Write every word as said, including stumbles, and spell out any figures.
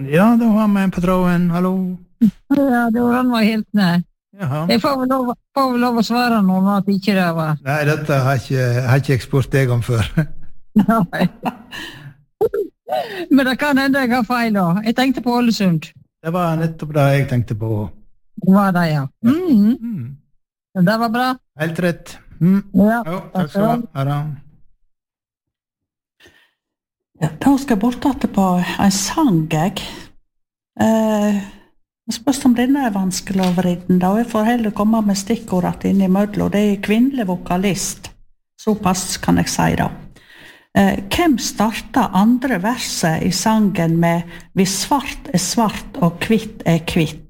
Ja, da har vi en på tråden. Hallo. Ja, det var han var helt nær. Jaha. Jeg får vel lov, får vel lov å svare noe om at ikke det var. Nei, dette har ikke, har ikke jeg spurt deg om før. Nei. Men det kan hende jeg har feil da. Jeg tenkte på Ålesund. Det var nettopp det jeg tenkte på. Det var det, ja. Mm. Mm. Det var bra. Helt rett. Mm. Ja, Jo, takk skal du ha. Ha det. Ja, da skal jeg bort at på en sang, jeg. Eh, jeg spørs om denne er vanskelig å vride, da. Jeg får heller komme med stikkordet inn i mødlo. Det er kvinnelig vokalist. Såpass kan jeg si da. Eh, hvem startet andre verset i sangen med «Hvis svart er svart og kvitt er kvitt»?